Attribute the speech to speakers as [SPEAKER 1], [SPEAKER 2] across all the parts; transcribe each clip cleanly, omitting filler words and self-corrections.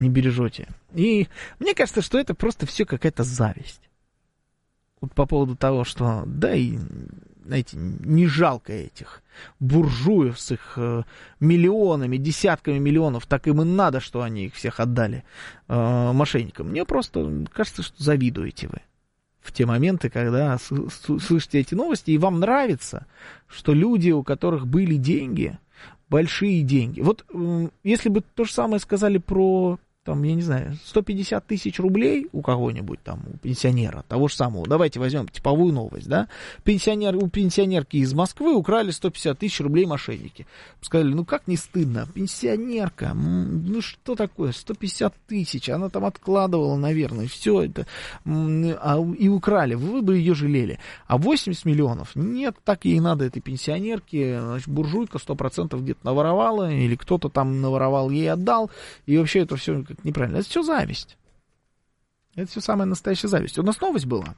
[SPEAKER 1] Не бережете. И мне кажется, что это просто все какая-то зависть. Вот по поводу того, что, да, и, знаете, не жалко этих буржуев с их миллионами, десятками миллионов, так им и надо, что они их всех отдали мошенникам. Мне просто кажется, что завидуете вы в те моменты, когда слышите эти новости, и вам нравится, что люди, у которых были деньги, большие деньги. Вот если бы то же самое сказали про, там, я не знаю, 150 тысяч рублей у кого-нибудь там, у пенсионера, того же самого, давайте возьмем типовую новость, да, у пенсионерки из Москвы украли 150 тысяч рублей мошенники. Сказали, ну как не стыдно, пенсионерка, ну что такое, 150 тысяч, она там откладывала, наверное, все это, и украли, вы бы ее жалели. А 80 миллионов, нет, так ей надо, этой пенсионерке, значит, буржуйка 100% где-то наворовала, или кто-то там наворовал, ей отдал, и вообще это все как неправильно. Это все зависть. Это все самая настоящая зависть. У нас новость была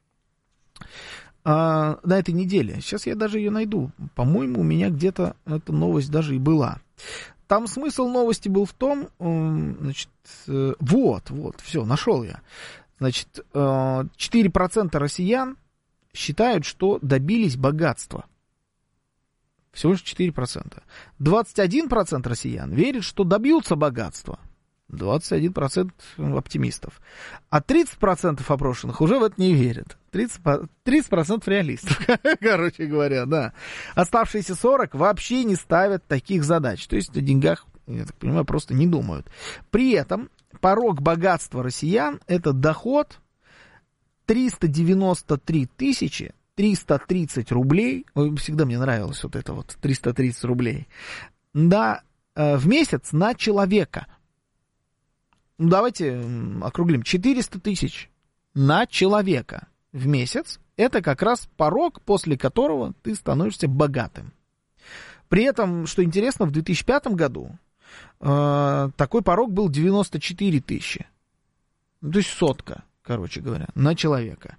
[SPEAKER 1] на этой неделе. Сейчас я даже ее найду. По-моему, у меня где-то эта новость даже и была. Там смысл новости был в том, значит, вот, все, нашел я. Значит, 4% россиян считают, что добились богатства. Всего лишь 4%. 21% россиян верят, что добьются богатства. 21% оптимистов. А 30% опрошенных уже в это не верят. 30% реалистов, короче говоря, да. Оставшиеся 40% вообще не ставят таких задач. То есть о деньгах, я так понимаю, просто не думают. При этом порог богатства россиян — это доход 393 330 рублей. Ой, всегда мне нравилось вот это вот, 330 рублей. Да, в месяц на человека. Ну, давайте округлим. 400 тысяч на человека в месяц. Это как раз порог, после которого ты становишься богатым. При этом, что интересно, в 2005 году такой порог был 94 тысячи. То есть сотка, короче говоря, на человека.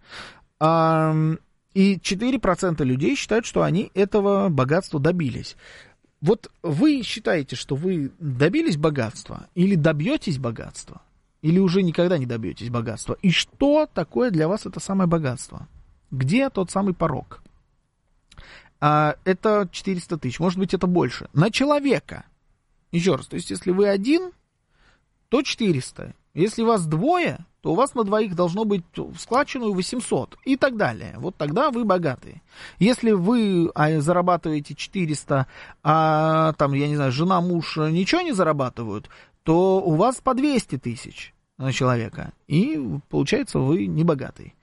[SPEAKER 1] И 4% людей считают, что они этого богатства добились. Вот вы считаете, что вы добились богатства, или добьетесь богатства, или уже никогда не добьетесь богатства? И что такое для вас это самое богатство? Где тот самый порог? Это 400 тысяч, может быть, это больше. На человека. Еще раз, то есть, если вы один, то 400. Если вас двое, то у вас на двоих должно быть в складчину 800 и так далее. Вот тогда вы богатые. Если вы зарабатываете 400, а там, я не знаю, жена, муж ничего не зарабатывают, то у вас по 200 тысяч на человека. И получается, вы не богатый.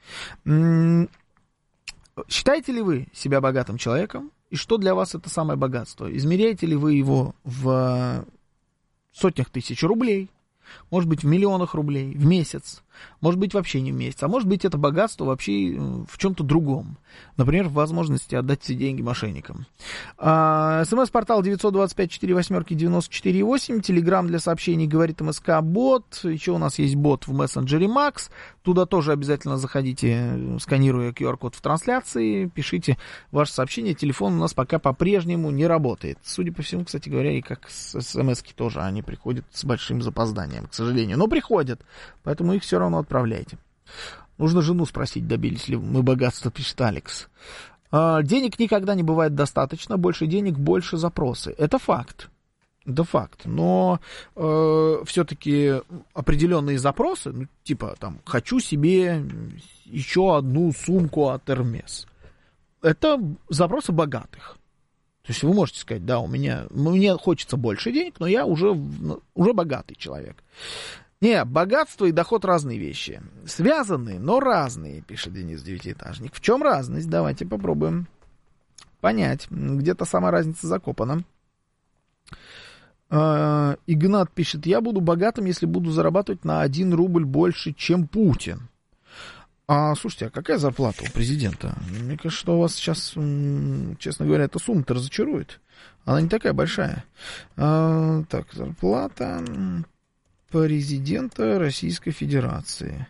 [SPEAKER 1] Считаете ли вы себя богатым человеком? И что для вас это самое богатство? Измеряете ли вы его в сотнях тысяч рублей? Может быть, в миллионах рублей в месяц, может быть, вообще не в месяц, а может быть, это богатство вообще в чем-то другом. Например, в возможности отдать все деньги мошенникам. СМС-портал 925-48-94-8, телеграм для сообщений говорит МСК-бот, еще у нас есть бот в мессенджере Макс, туда тоже обязательно заходите, сканируя QR-код в трансляции, пишите ваше сообщение, телефон у нас пока по-прежнему не работает. Судя по всему, кстати говоря, и как СМС-ки тоже, они приходят с большим запозданием, к сожалению, но приходят, поэтому их все равно отправляйте. Нужно жену спросить, добились ли мы богатства, пишет Алекс. Денег никогда не бывает достаточно, больше денег, больше запросы. Это факт. Это факт. Но все-таки определенные запросы, ну, типа там, хочу себе еще одну сумку от Hermes. Это запросы богатых. То есть вы можете сказать, да, мне хочется больше денег, но я уже богатый человек. Не, богатство и доход разные вещи. Связаны, но разные, пишет Денис Девятиэтажник. В чем разность? Давайте попробуем понять. Где-то сама разница закопана. Игнат пишет, я буду богатым, если буду зарабатывать на 1 рубль больше, чем Путин. Слушайте, а какая зарплата у президента? Мне кажется, что у вас сейчас, честно говоря, эта сумма-то разочарует. Она не такая большая. Так, зарплата президента Российской Федерации.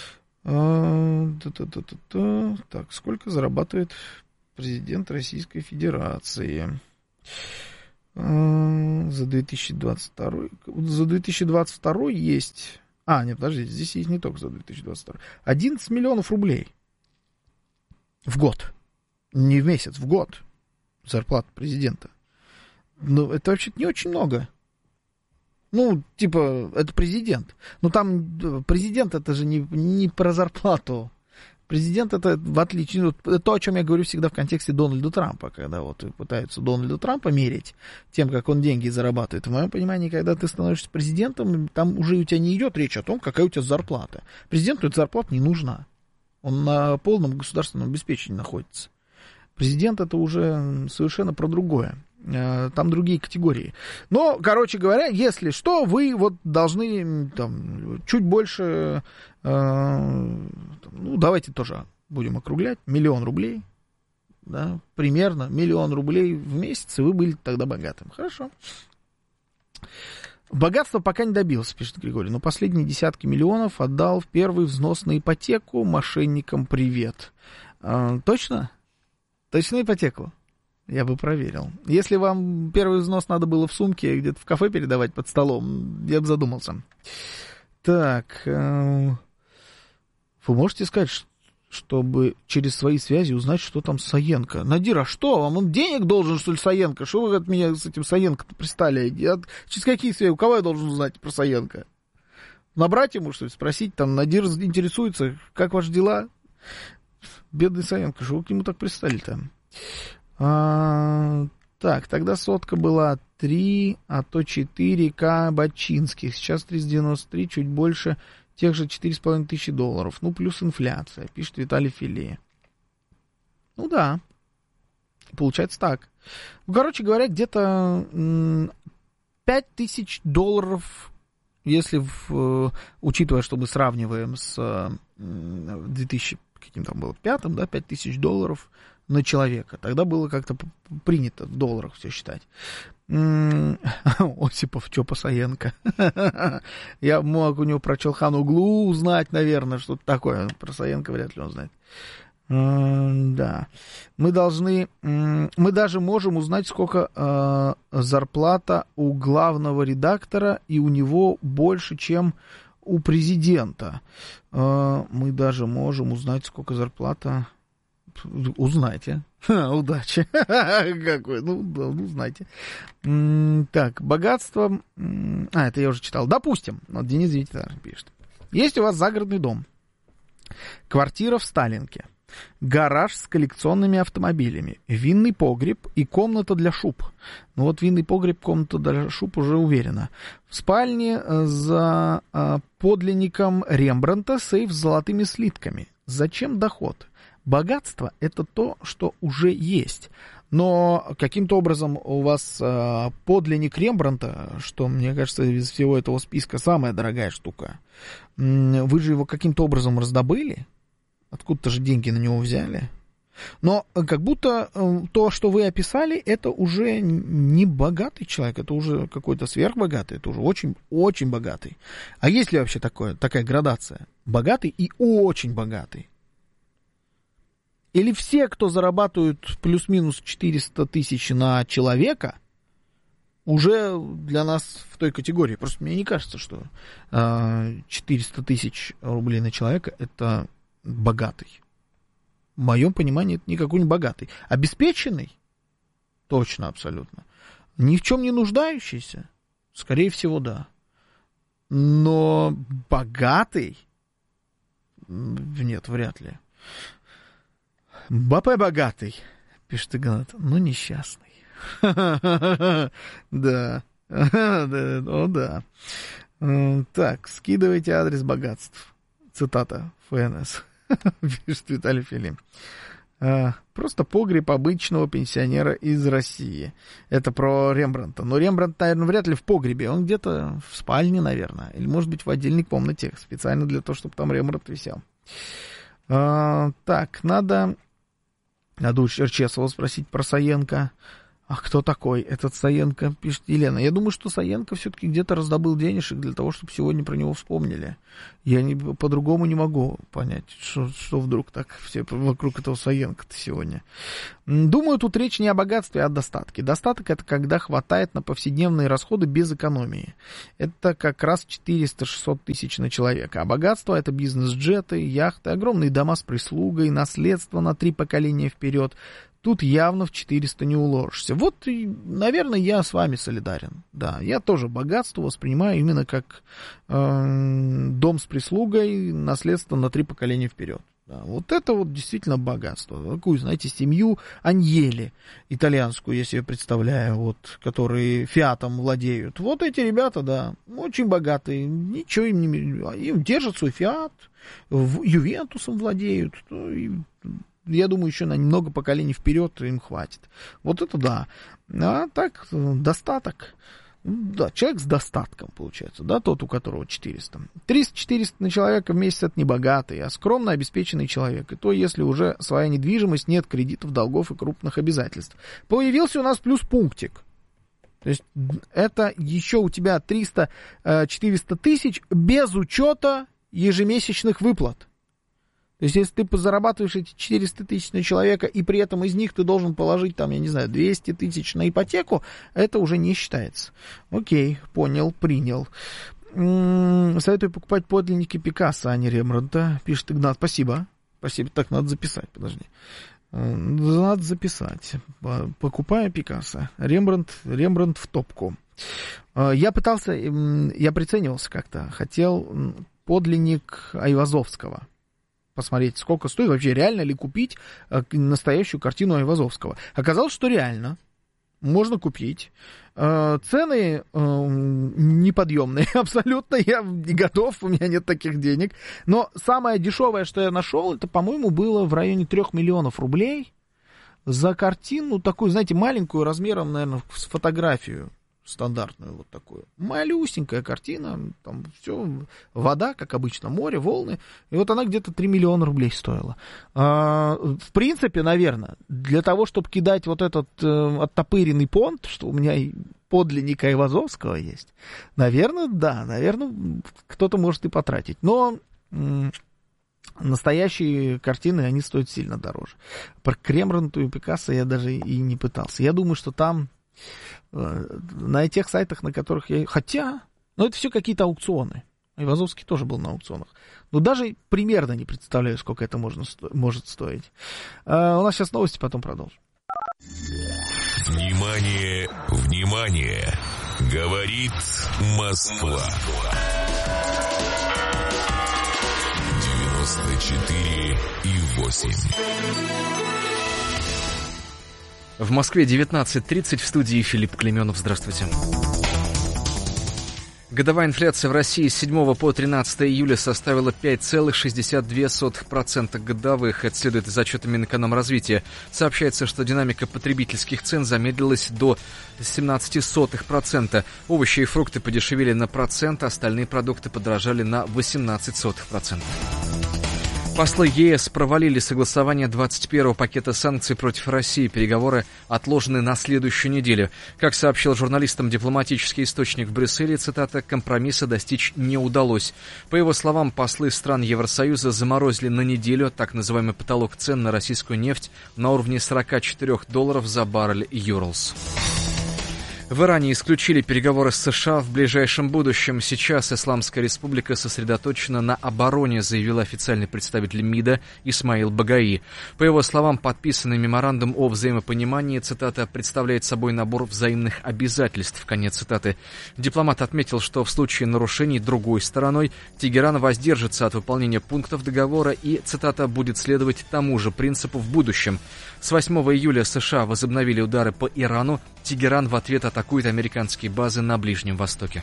[SPEAKER 1] Так, сколько зарабатывает президент Российской Федерации? За 2022. За 2022 есть... нет, подождите, здесь есть не только за 2022. 11 миллионов рублей в год. Не в месяц, в год. Зарплата президента. Ну, это вообще-то не очень много. Ну, типа, это президент. Но там президент, это же не про зарплату. Президент, это в отличие... То, о чем я говорю всегда в контексте Дональда Трампа, когда вот пытаются Дональда Трампа мерить тем, как он деньги зарабатывает. В моем понимании, когда ты становишься президентом, там уже у тебя не идет речь о том, какая у тебя зарплата. Президенту эта зарплата не нужна. Он на полном государственном обеспечении находится. Президент это уже совершенно про другое. Там другие категории. Но, короче говоря, если что, вы вот должны там, чуть больше, давайте тоже будем округлять, 1 000 000 рублей, да, примерно 1 000 000 рублей в месяц, и вы были тогда богатым. Хорошо. Богатства пока не добился, пишет Григорий, но последние десятки миллионов отдал в первый взнос на ипотеку. Мошенникам привет. Точно? Точно ипотеку? Я бы проверил. Если вам первый взнос надо было в сумке где-то в кафе передавать под столом, я бы задумался. Так. Вы можете сказать, чтобы через свои связи узнать, что там Саенко? Надир, а что? Вам он денег должен, что ли, Саенко? Что вы от меня с этим Саенко-то пристали? Через какие связи? У кого я должен узнать про Саенко? Набрать ему, что ли, спросить? Там Надир интересуется, как ваши дела? Бедный Саенко, что вы к нему так пристали-то? Так, тогда сотка была 3, а то 4 Бачинских. Сейчас 393, чуть больше тех же $4,5 тысячи. Ну, плюс инфляция, пишет Виталий Филе. Ну да, получается так. Ну, короче говоря, где-то $5,000, если учитывая, что мы сравниваем с 2000, каким там было, 5-м, да, $5,000 на человека. Тогда было как-то принято в долларах все считать. Осипов, что по Саенко? Я мог у него про Челхан-Оглу узнать, наверное, что-то такое. Про Саенко вряд ли он знает. Да. Мы даже можем узнать, сколько зарплата у главного редактора, и у него больше, чем у президента. Мы даже можем узнать, сколько зарплата... Узнайте. Удачи. Какой? Узнайте. Так, богатство... это я уже читал. Допустим, вот Денис Витяр пишет. Есть у вас загородный дом. Квартира в Сталинке. Гараж с коллекционными автомобилями. Винный погреб и комната для шуб. Ну вот винный погреб, комната для шуб уже уверена. В спальне за подлинником Рембрандта сейф с золотыми слитками. Зачем доход? Богатство — это то, что уже есть. Но каким-то образом у вас подлинник Рембрандта, что, мне кажется, из всего этого списка самая дорогая штука, вы же его каким-то образом раздобыли? Откуда-то же деньги на него взяли? Но как будто то, что вы описали, это уже не богатый человек, это уже какой-то сверхбогатый, это уже очень-очень богатый. А есть ли вообще такая градация? Богатый и очень богатый? Или все, кто зарабатывают плюс-минус 400 тысяч на человека, уже для нас в той категории? Просто мне не кажется, что 400 тысяч рублей на человека — это богатый. В моем понимании, это никакой не богатый. Обеспеченный? Точно, абсолютно. Ни в чем не нуждающийся? Скорее всего, да. Но богатый? Нет, вряд ли. Бапе богатый, пишет Игнат, но несчастный. Да. О, да. Так, скидывайте адрес богатств. Цитата ФНС. Пишет Виталий Филим. Просто погреб обычного пенсионера из России. Это про Рембрандта. Но Рембрандт, наверное, вряд ли в погребе. Он где-то в спальне, наверное. Или, может быть, в отдельной комнате. Специально для того, чтобы там Рембрандт висел. Так, надо у Черчесова спросить про Саенко. А кто такой этот Саенко, пишет Елена. Я думаю, что Саенко все-таки где-то раздобыл денежек для того, чтобы сегодня про него вспомнили. Я по-другому не могу понять, что вдруг так все вокруг этого Саенко-то сегодня. Думаю, тут речь не о богатстве, а о достатке. Достаток — это когда хватает на повседневные расходы без экономии. Это как раз 400-600 тысяч на человека. А богатство — это бизнес-джеты, яхты, огромные дома с прислугой, наследство на 3 поколения вперед. Тут явно в 400 не уложишься. Вот, наверное, я с вами солидарен. Да, я тоже богатство воспринимаю именно как дом с прислугой, наследство на 3 поколения вперед. Да, вот это вот действительно богатство. Такую, знаете, семью Аньели итальянскую, я себе представляю, вот, которые фиатом владеют. Вот эти ребята, да, очень богатые, ничего им не... Им держат свой фиат, Ювентусом владеют, я думаю, еще на много поколений вперед им хватит. Вот это да. А так, достаток. Да, человек с достатком, получается, да, тот, у которого 400. 300-400 на человека в месяц — это не богатый, а скромно обеспеченный человек. И то, если уже своя недвижимость, нет кредитов, долгов и крупных обязательств. Появился у нас плюс пунктик. То есть это еще у тебя 300-400 тысяч без учета ежемесячных выплат. То есть, если ты зарабатываешь эти 400 тысяч на человека, и при этом из них ты должен положить, там, я не знаю, 200 тысяч на ипотеку, это уже не считается. Окей, понял, принял. Советую покупать подлинники Пикассо, а не Рембрандта, пишет Игнат. Спасибо. Спасибо. Так, надо записать, подожди. Надо записать. Покупаю Пикассо. Рембрандт в топку. Я приценивался как-то. Хотел подлинник Айвазовского. Посмотреть, сколько стоит, вообще реально ли купить настоящую картину Айвазовского. Оказалось, что реально. Можно купить. Цены неподъемные абсолютно. Я не готов, у меня нет таких денег. Но самое дешевое, что я нашел, это, по-моему, было в районе 3 миллионов рублей за картину такую, знаете, маленькую, размером, наверное, с фотографию. Стандартную вот такую. Малюсенькая картина, там все, вода, как обычно, море, волны. И вот она где-то 3 миллиона рублей стоила. В принципе, наверное, для того, чтобы кидать вот этот оттопыренный понт, что у меня и подлинник Айвазовского есть, наверное, да, наверное, кто-то может и потратить. Но настоящие картины, они стоят сильно дороже. Про Рембрандта и Пикассо я даже и не пытался. Я думаю, что там на тех сайтах, на которых я... Хотя, ну это все какие-то аукционы. Айвазовский тоже был на аукционах. Но даже примерно не представляю, сколько это может стоить. У нас сейчас новости, потом продолжим.
[SPEAKER 2] Внимание, внимание! Говорит Москва. 94,8.
[SPEAKER 3] В Москве 19:30, в студии Филипп Клеменов. Здравствуйте. Годовая инфляция в России с 7 по 13 июля составила 5,62% годовых. Это следует из отчета Минэкономразвития. Сообщается, что динамика потребительских цен замедлилась до 0,17%. Овощи и фрукты подешевели на процент, остальные продукты подорожали на 0,18%. Послы ЕС провалили согласование 21-го пакета санкций против России. Переговоры отложены на следующую неделю. Как сообщил журналистам дипломатический источник в Брюсселе, цитата, «компромисса достичь не удалось». По его словам, послы стран Евросоюза заморозили на неделю так называемый потолок цен на российскую нефть на уровне $44 за баррель Urals. В Иране исключили переговоры с США в ближайшем будущем. Сейчас Исламская республика сосредоточена на обороне, заявил официальный представитель МИДа Исмаил Багаи. По его словам, подписанный меморандум о взаимопонимании, цитата, представляет собой набор взаимных обязательств, конец цитаты. Дипломат отметил, что в случае нарушений другой стороной Тегеран воздержится от выполнения пунктов договора и, цитата, будет следовать тому же принципу в будущем. С 8 июля США возобновили удары по Ирану. Тегеран в ответ атакует американские базы на Ближнем Востоке.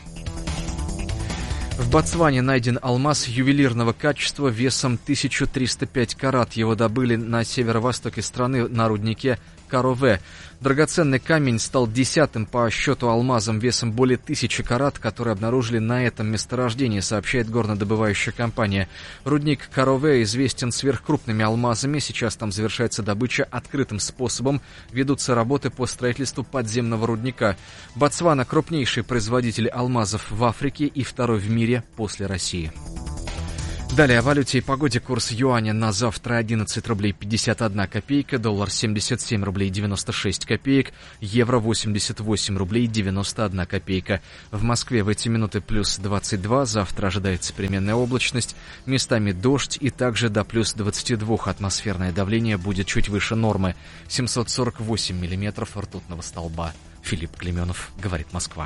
[SPEAKER 3] В Ботсване найден алмаз ювелирного качества весом 1305 карат. Его добыли на северо-востоке страны на руднике Карове. Драгоценный камень стал 10-м по счету алмазом весом более 1000 карат, которые обнаружили на этом месторождении, сообщает горнодобывающая компания. Рудник Карове известен сверхкрупными алмазами. Сейчас там завершается добыча открытым способом. Ведутся работы по строительству подземного рудника. Ботсвана — крупнейший производитель алмазов в Африке и второй в мире после России. Далее о валюте и погоде. Курс юаня на завтра 11 рублей 51 копейка, доллар 77 рублей 96 копеек, евро 88 рублей 91 копейка. В Москве в эти минуты плюс 22, завтра ожидается переменная облачность, местами дождь и также до плюс 22. Атмосферное давление будет чуть выше нормы, 748 миллиметров ртутного столба. Филипп Клеменов, говорит Москва.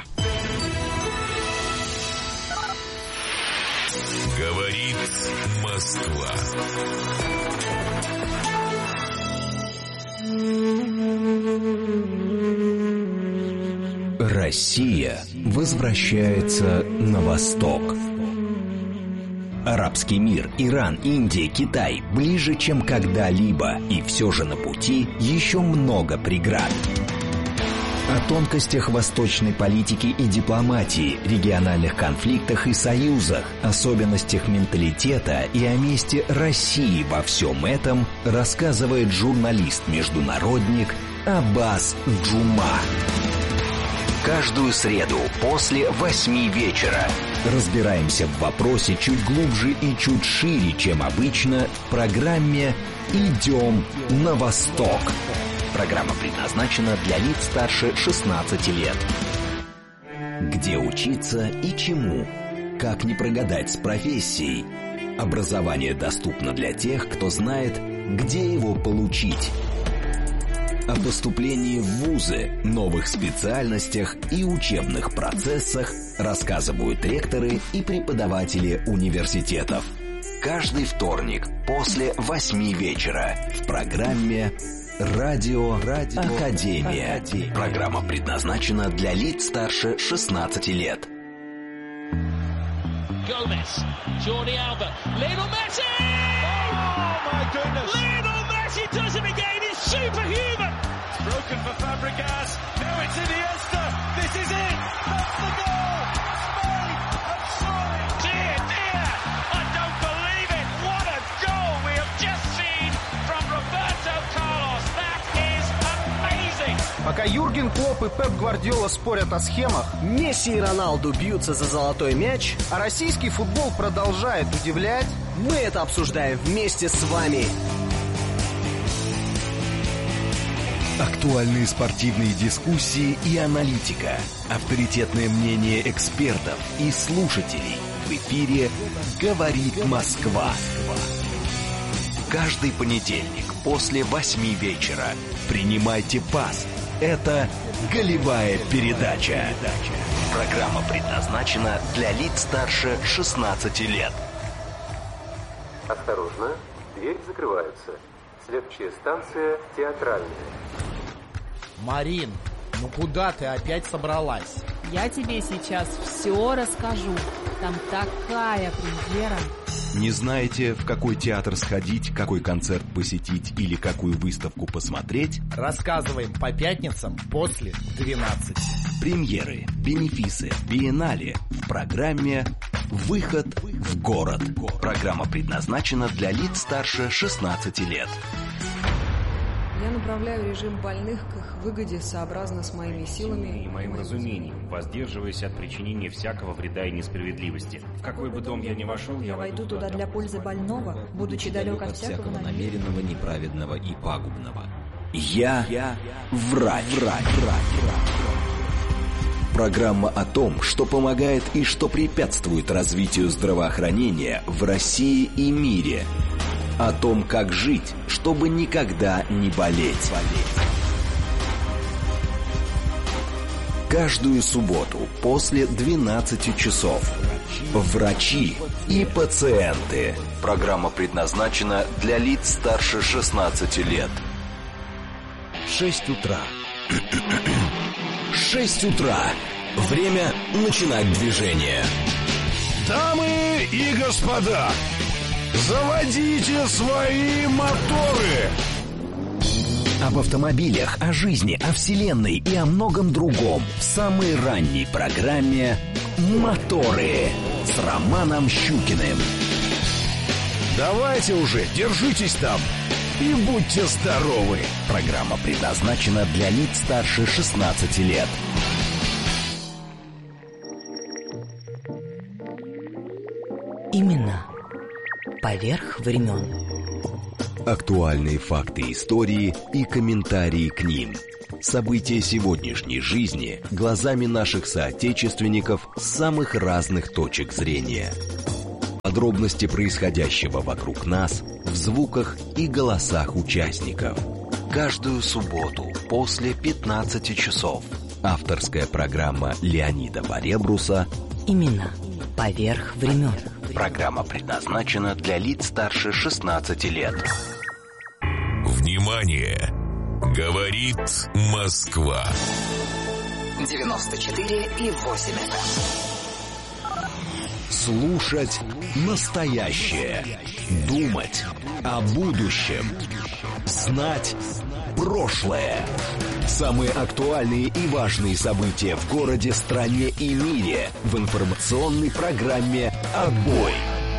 [SPEAKER 2] Говорит Москва.
[SPEAKER 4] Россия возвращается на восток. Арабский мир, Иран, Индия, Китай ближе, чем когда-либо, и все же на пути еще много преград. О тонкостях восточной политики и дипломатии, региональных конфликтах и союзах, особенностях менталитета и о месте России во всем этом рассказывает журналист-международник Аббас Джума. Каждую среду после 8 вечера разбираемся в вопросе чуть глубже и чуть шире, чем обычно, в программе «Идем на восток». Программа предназначена для лиц старше 16 лет. Где учиться и чему? Как не прогадать с профессией? Образование доступно для тех, кто знает, где его получить. О поступлении в вузы, новых специальностях и учебных процессах рассказывают ректоры и преподаватели университетов. Каждый вторник после 8 вечера в программе «Радио Академия». Программа предназначена для лиц старше 16 лет.
[SPEAKER 5] Gomez, Jordi Alba, Lionel Messi! Oh my goodness! Lionel Messi does it again, he's superhuman! It's broken for Fabregas, now it's Iniesta, this is it! That's the goal! Spain have scored! Dear, dear, I don't believe it! What a goal we have just seen from Roberto Carlos! That is amazing!
[SPEAKER 6] Пока Юрген Клопп и Пеп Гвардиола спорят о схемах,
[SPEAKER 7] Месси и Роналду бьются за золотой мяч,
[SPEAKER 6] а российский футбол продолжает удивлять,
[SPEAKER 7] мы это обсуждаем вместе с вами.
[SPEAKER 4] Актуальные спортивные дискуссии и аналитика. Авторитетное мнение экспертов и слушателей. В эфире «Говорит Москва». Каждый понедельник после 8 вечера принимайте пас. Это «Голевая передача». Программа предназначена для лиц старше 16 лет.
[SPEAKER 8] Осторожно, дверь закрывается. Следующая станция Театральная.
[SPEAKER 6] Марин, ну куда ты опять собралась?
[SPEAKER 9] Я тебе сейчас все расскажу. Там такая премьера.
[SPEAKER 4] Не знаете, в какой театр сходить, какой концерт посетить или какую выставку посмотреть?
[SPEAKER 6] Рассказываем по пятницам после 12.
[SPEAKER 4] Премьеры, бенефисы, биеннале в программе «Выход в город». Программа предназначена для лиц старше 16 лет.
[SPEAKER 10] Я направляю режим больных к их выгоде сообразно с моими силами
[SPEAKER 11] и моим разумением, воздерживаясь от причинения всякого вреда и несправедливости. В какой бы дом я ни вошел, я
[SPEAKER 10] войду туда для пользы больного, будучи далек от всякого
[SPEAKER 4] намеренного, неправедного и пагубного. Я врач. Программа о том, что помогает и что препятствует развитию здравоохранения в России и мире. О том, как жить, чтобы никогда не болеть. Каждую субботу после 12 часов. Врачи и пациенты. Программа предназначена для лиц старше 16 лет. 6 утра. 6 утра. Время начинать движение.
[SPEAKER 2] Дамы и господа, заводите свои моторы!
[SPEAKER 4] Об автомобилях, о жизни, о вселенной и о многом другом в самой ранней программе «Моторы» с Романом Щукиным.
[SPEAKER 2] Давайте уже, держитесь там и будьте здоровы.
[SPEAKER 4] Программа предназначена для лиц старше 16 лет.
[SPEAKER 12] Именно поверх времен.
[SPEAKER 4] Актуальные факты истории и комментарии к ним. События сегодняшней жизни глазами наших соотечественников с самых разных точек зрения. Подробности происходящего вокруг нас в звуках и голосах участников. Каждую субботу после 15 часов. Авторская программа Леонида Баребруса
[SPEAKER 12] Именно поверх времен.
[SPEAKER 4] Программа предназначена для лиц старше 16 лет.
[SPEAKER 2] Внимание! Говорит Москва.
[SPEAKER 12] 94,8 FM.
[SPEAKER 4] Слушать настоящее. Думать о будущем. Знать прошлое. Самые актуальные и важные события в городе, стране и мире в информационной программе «Отбой».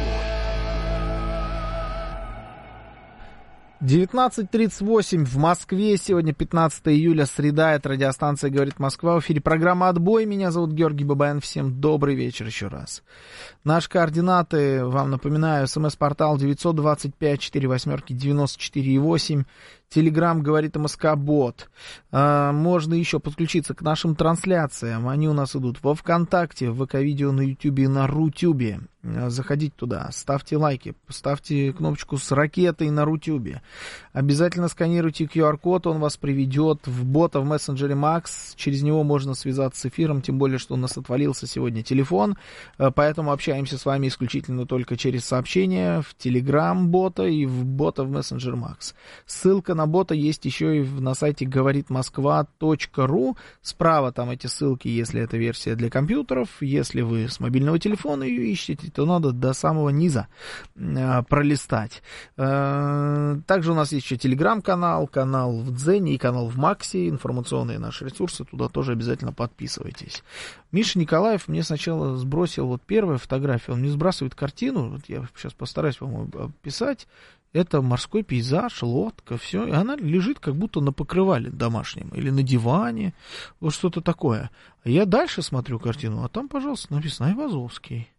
[SPEAKER 1] 19:38 в Москве. Сегодня 15 июля, среда. Это радиостанция «Говорит Москва». В эфире программа «Отбой». Меня зовут Георгий Бабаян. Всем добрый вечер еще раз. Наши координаты, вам напоминаю, смс-портал 925-48-94-8. Телеграм «Говорит МСК-бот». Можно еще подключиться к нашим трансляциям. Они у нас идут во ВКонтакте, в ВК-видео, на Ютубе и на Рутюбе. Заходите туда, ставьте лайки, ставьте кнопочку с ракетой на Рутюбе. Обязательно сканируйте QR-код, он вас приведет в бота в мессенджере Макс. Через него можно связаться с эфиром, тем более, что у нас отвалился сегодня телефон. Поэтому общаемся с вами исключительно только через сообщения в Телеграм-бота и в бота в мессенджер Макс. Ссылка на бота есть еще и на сайте говоритмосква.ру. Справа там эти ссылки, если это версия для компьютеров. Если вы с мобильного телефона ее ищете, то надо до самого низа пролистать. Также у нас есть еще телеграм-канал, канал в Дзене и канал в Максе. Информационные наши ресурсы, туда тоже обязательно подписывайтесь. Миша Николаев мне сначала сбросил вот первую фотографию. Он мне сбрасывает картину, вот я сейчас постараюсь вам описать. Это морской пейзаж, лодка, все. И она лежит как будто на покрывале домашнем или на диване, вот что-то такое. А я дальше смотрю картину, а там, пожалуйста, написано «Айвазовский».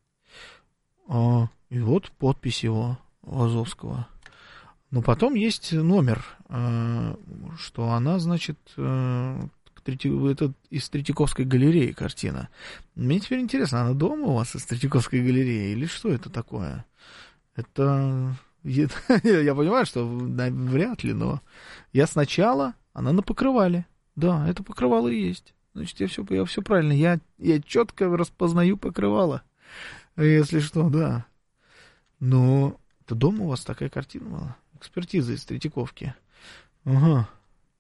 [SPEAKER 1] И вот подпись его, Азовского. Но потом есть номер, что она, значит, это из Третьяковской галереи картина. Мне теперь интересно, она дома у вас из Третьяковской галереи или что это такое? Это... Я понимаю, что вряд ли, но я сначала, она на покрывале. Да, это покрывало и есть. Значит, я все правильно. Я четко распознаю покрывало. Если что, да. Но это дома у вас такая картина была? Экспертиза из Третьяковки. Ага.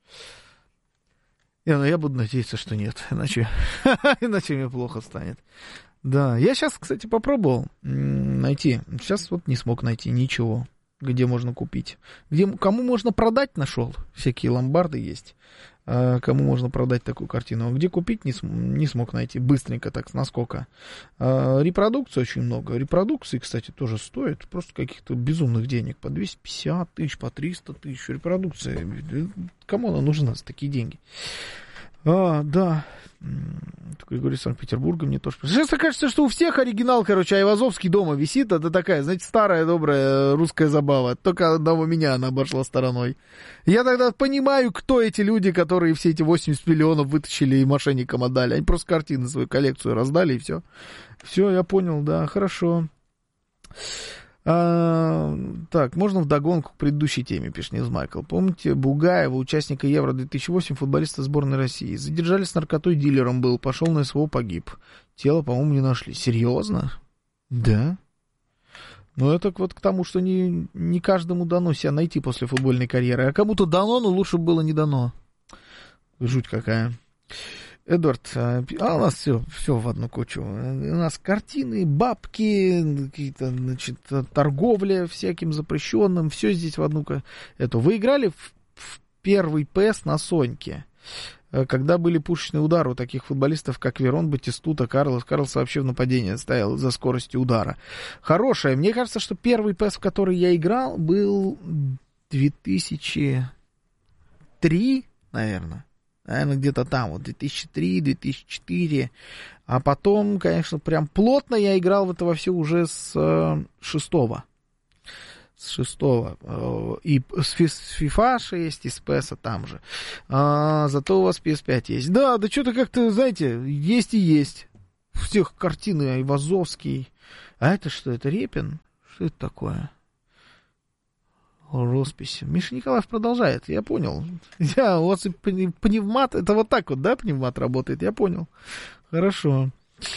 [SPEAKER 1] Я буду надеяться, что нет. Иначе мне плохо станет. Да, я сейчас, кстати, попробовал найти. Сейчас вот не смог найти ничего, где можно купить. Кому можно продать, нашел. Всякие ломбарды есть. Кому можно продать такую картину. А где купить, не смог найти. Быстренько так, насколько. Репродукции очень много. Репродукции, кстати, тоже стоят просто каких-то безумных денег. По 250 тысяч, по 300 тысяч. Репродукция. Кому она нужна за такие деньги? Да. Григорий из Санкт-Петербурга мне тоже... Сейчас кажется, что у всех оригинал, Айвазовский дома висит. Это такая, знаете, старая добрая русская забава. Только одного меня она обошла стороной. Я тогда понимаю, кто эти люди, которые все эти 80 миллионов вытащили и мошенникам отдали. Они просто картины, свою коллекцию раздали, и все. Все, я понял, да, хорошо. Так, можно вдогонку к предыдущей теме, пишет Нилс Майкл. Помните Бугаева, участника Евро-2008, футболиста сборной России? Задержали с наркотой, дилером был, пошел на СВО, погиб. Тело, по-моему, не нашли. Серьезно? Да. Ну, это вот к тому, что не каждому дано себя найти после футбольной карьеры. А кому-то дано, но лучше было не дано. Жуть какая. Эдвард, у нас все в одну кучу. У нас картины, бабки, какие-то, значит, торговля всяким запрещенным, все здесь в одну. Вы играли в первый ПЭС на Соньке. Когда были пушечные удары у таких футболистов, как Верон, Батистута, Карлос. Карлос вообще в нападении стоял за скоростью удара. Хорошая. Мне кажется, что первый ПЭС, в который я играл, был 2003, наверное. Наверное, где-то там, вот 2003, 2004. А потом, конечно, прям плотно я играл в это во все уже с 6-го. С 6-го. И с FIFA 6, и с PES там же. Зато у вас PS5 есть. Да, что-то как-то, знаете, есть и есть. У всех картины Айвазовский. А это что? Это Репин? Что это такое? Росписи. Миша Николаев продолжает, я понял. У вас и пневмат, это вот так вот, да, пневмат работает, я понял. Хорошо.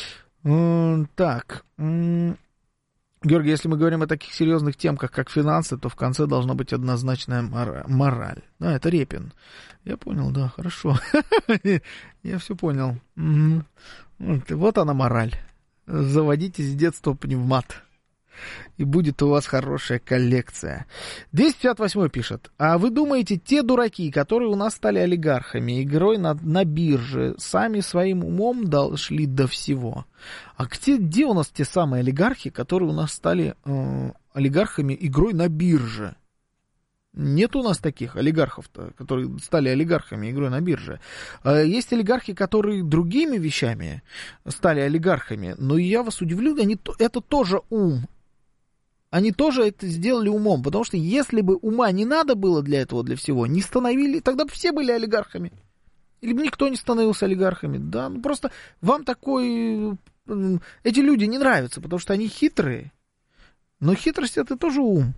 [SPEAKER 1] Так. Георгий, если мы говорим о таких серьезных темках, как финансы, то в конце должна быть однозначная мораль. Да, это Репин. Я понял, да, хорошо. Я все понял. Вот она мораль. Заводите с детства пневмат. И будет у вас хорошая коллекция. 258 пишет. А вы думаете, те дураки, которые у нас стали олигархами, игрой на бирже, сами своим умом дошли до всего? А где у нас те самые олигархи, которые у нас стали олигархами игрой на бирже? Нет у нас таких олигархов-то, которые стали олигархами игрой на бирже. Есть олигархи, которые другими вещами стали олигархами, но я вас удивлю, это тоже ум. Они тоже это сделали умом, потому что если бы ума не надо было для этого, для всего, не становились, тогда бы все были олигархами. Или бы никто не становился олигархами. Да, ну просто вам эти люди не нравятся, потому что они хитрые. Но хитрость — это тоже ум.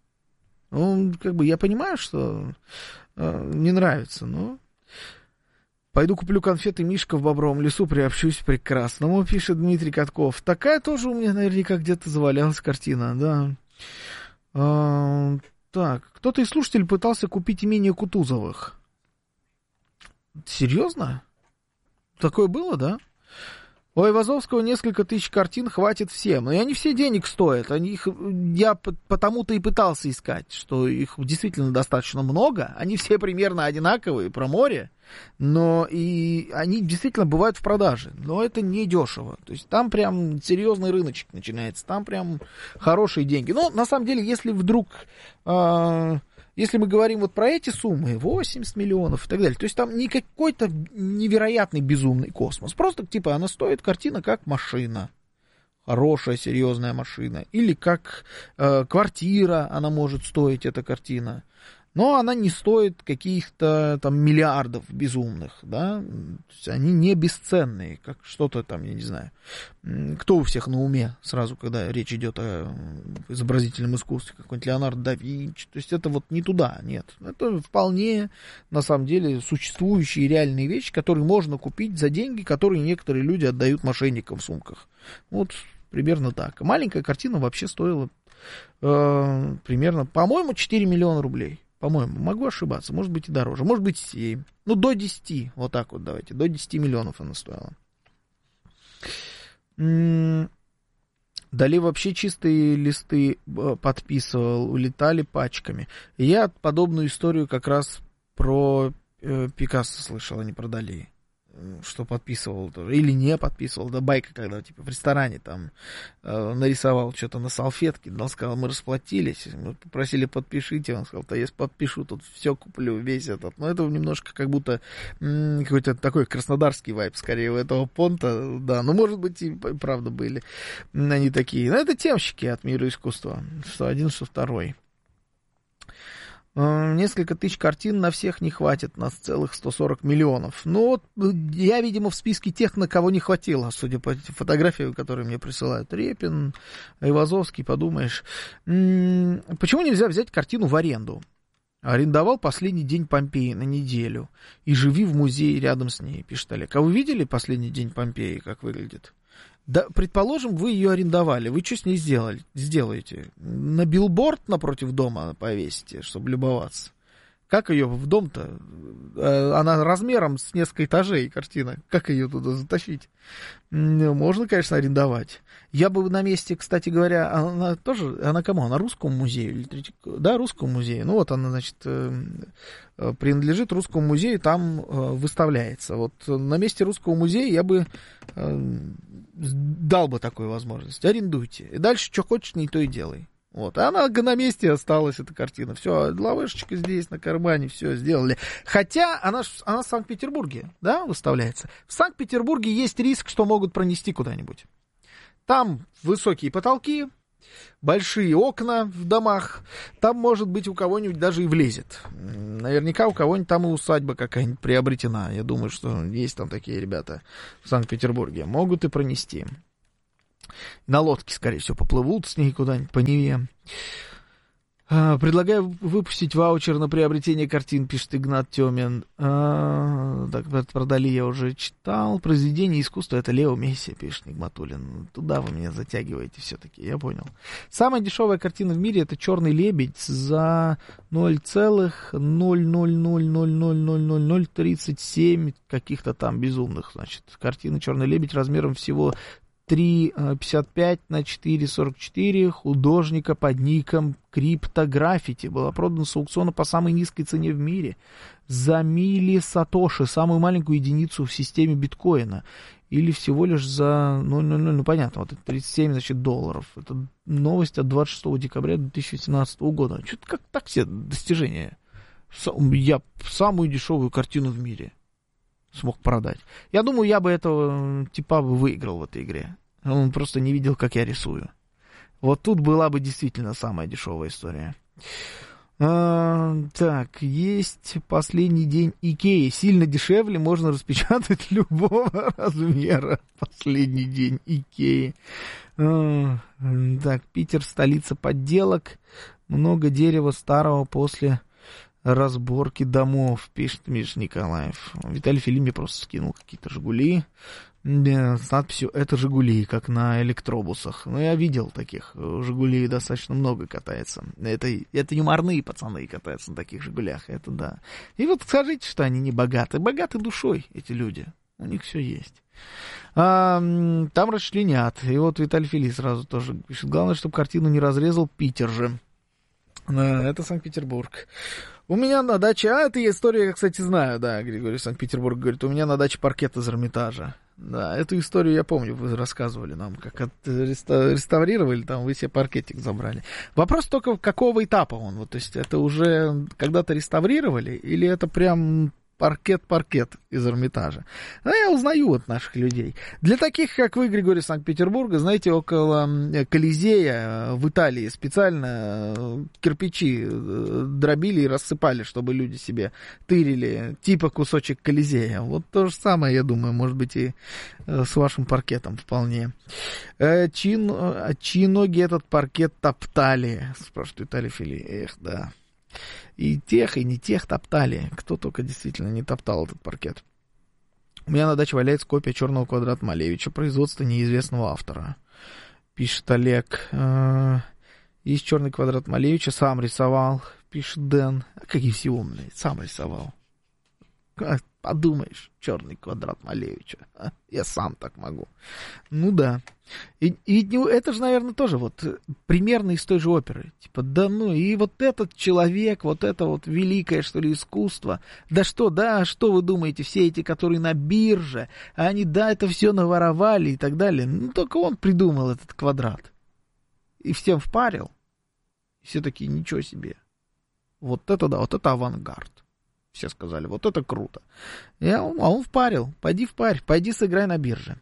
[SPEAKER 1] Я понимаю, что не нравится, но... Пойду куплю конфеты Мишка в Бобровом лесу, приобщусь к прекрасному, пишет Дмитрий Катков. Такая тоже у меня наверняка где-то завалялась картина, да. Так, кто-то из слушателей пытался купить имение Кутузовых. Серьезно? Такое было, да? У Айвазовского несколько тысяч картин хватит всем. Но и они все денег стоят. Я потому-то и пытался искать, что их действительно достаточно много. Они все примерно одинаковые, про море. Но и они действительно бывают в продаже. Но это не дешево. То есть там прям серьезный рыночек начинается. Там прям хорошие деньги. Но на самом деле, если вдруг... Если мы говорим вот про эти суммы, 80 миллионов и так далее, то есть там не какой-то невероятный безумный космос. Просто типа она стоит, картина, как машина. Хорошая, серьезная машина. Или как квартира она может стоить, эта картина. Но она не стоит каких-то там миллиардов безумных, да. То есть они не бесценные, как что-то там, я не знаю. Кто у всех на уме сразу, когда речь идет о изобразительном искусстве, какой-нибудь Леонардо да Винчи. То есть это вот не туда, нет. Это вполне, на самом деле, существующие реальные вещи, которые можно купить за деньги, которые некоторые люди отдают мошенникам в сумках. Вот примерно так. Маленькая картина вообще стоила примерно, по-моему, 4 миллиона рублей. По-моему, могу ошибаться, может быть и дороже, может быть 7. Ну, до 10, вот так вот давайте, до 10 миллионов она стоила. Дали вообще чистые листы подписывал, улетали пачками. Я подобную историю как раз про Пикассо слышал, а не про Дали. Что подписывал тоже, или не подписывал, да, байка, когда типа в ресторане там нарисовал что-то на салфетке, он сказал, мы расплатились, мы попросили подпишите, он сказал, да я подпишу, тут все куплю, весь этот, но это немножко как будто какой-то такой краснодарский вайб, скорее, у этого понта, да, ну, может быть, и правда были они такие, но это темщики от мира искусства, что один, что второй. Несколько тысяч картин на всех не хватит, на целых 140 миллионов. Ну, вот я, видимо, в списке тех, на кого не хватило, судя по фотографиям, которые мне присылают. Репин, Айвазовский, подумаешь. Почему нельзя взять картину в аренду? Арендовал «Последний день Помпеи» на неделю. И живи в музее рядом с ней, пишет Олег. А вы видели «Последний день Помпеи», как выглядит? Да, предположим, вы ее арендовали. Вы что с ней сделаете? На билборд напротив дома повесите, чтобы любоваться. Как ее в дом-то? Она размером с несколько этажей, картина. Как ее туда затащить? Можно, конечно, арендовать. Я бы на месте, кстати говоря, она кому? Она Русскому музею? Да, Русскому музею. Ну вот она, значит, принадлежит Русскому музею, там выставляется. Вот на месте Русского музея я бы дал бы такую возможность. Арендуйте. И дальше, что хочешь, не то и делай. Вот. А она на месте осталась, эта картина. Все, лавышечка здесь, на кармане, все сделали. Хотя она в Санкт-Петербурге, да, выставляется. В Санкт-Петербурге есть риск, что могут пронести куда-нибудь. Там высокие потолки, большие окна в домах. Там, может быть, у кого-нибудь даже и влезет. Наверняка у кого-нибудь там и усадьба какая-нибудь приобретена. Я думаю, что есть там такие ребята в Санкт-Петербурге. Могут и пронести. На лодке, скорее всего, поплывут с ней куда-нибудь по Неве. Предлагаю выпустить ваучер на приобретение картин, пишет Игнат Тёмин. Так, про Дали я уже читал. Произведение искусства — это Лео Месси, пишет Нигматуллин. Туда вы меня затягиваете все-таки, я понял. Самая дешевая картина в мире — это «Черный лебедь» за 0,000000037 каких-то там безумных, значит. Картина «Черный лебедь» размером всего 3,55 на 4,44 художника под ником Криптограффити. Была продана с аукциона по самой низкой цене в мире за мили сатоши, самую маленькую единицу в системе биткоина. Или всего лишь за 0,00, ну понятно, вот это 37, значит, долларов. Это новость от 26 декабря 2017 года. Что-то как так все достижения. Я самую дешевую картину в мире смог продать. Я думаю, я бы этого типа бы выиграл в этой игре. Он просто не видел, как я рисую. Вот тут была бы действительно самая дешевая история. Так, есть последний день Икеи. Сильно дешевле, можно распечатать любого размера. Последний день Икеи. Так, Питер, столица подделок. Много дерева старого после разборки домов, пишет Миша Николаев. Виталий Филин мне просто скинул какие-то «Жигули» с надписью «Это Жигули», как на электробусах. Ну, я видел таких. «Жигули» достаточно много катается. Это юморные пацаны катаются на таких «Жигулях», это да. И вот скажите, что они не богаты. Богаты душой эти люди. У них все есть. Там расчленят. И вот Виталий Филин сразу тоже пишет. Главное, чтобы картину не разрезал Питер же. Это Санкт-Петербург. У меня на даче... это я историю, я, кстати, знаю, да, Григорий Санкт-Петербург говорит, у меня на даче паркет из Эрмитажа. Да, эту историю я помню, вы рассказывали нам, как реставрировали, там вы себе паркетик забрали. Вопрос только, какого этапа он? Вот, то есть это уже когда-то реставрировали или это прям паркет из Эрмитажа? А я узнаю от наших людей. Для таких, как вы, Григорий Санкт-Петербурга, знаете, около Колизея в Италии специально кирпичи дробили и рассыпали, чтобы люди себе тырили, типа кусочек Колизея. Вот то же самое, я думаю, может быть и с вашим паркетом вполне. Чьи ноги этот паркет топтали? Спрашивает Виталий Фили. Эх, да. И тех, и не тех топтали. Кто только действительно не топтал этот паркет. У меня на даче валяется копия «Черного квадрата» Малевича, производства неизвестного автора. Пишет Олег. Есть «Черный квадрат» Малевича, сам рисовал. Пишет Дэн. А какие все умные, сам рисовал. Подумаешь, «Черный квадрат» Малевича. Я сам так могу. Ну да. И это же, наверное, тоже вот примерно из той же оперы. Типа, да ну, и вот этот человек, вот это вот великое, что ли, искусство. Да что вы думаете, все эти, которые на бирже, они, да, это все наворовали и так далее. Ну, только он придумал этот квадрат. И всем впарил. И все такие, ничего себе. Вот это да, вот это авангард. Все сказали, вот это круто. А он впарил. Пойди впарь, пойди сыграй на бирже.